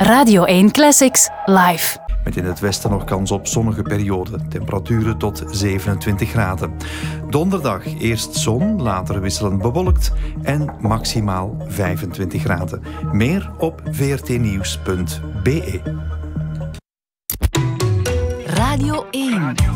Radio 1 Classics live. Met in het westen nog kans op zonnige perioden. Temperaturen tot 27 graden. Donderdag eerst zon, later wisselend bewolkt en maximaal 25 graden. Meer op vrtnieuws.be. Radio 1.